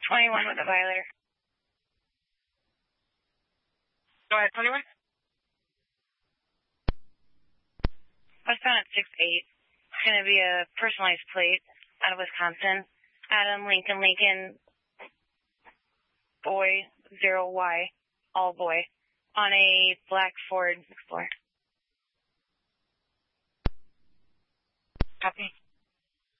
21 with a violator. Go ahead, 21. Westbound at 6-8. It's going to be a personalized plate out of Wisconsin. Adam Lincoln, boy, 0Y, all boy, on a black Ford Explorer. Copy.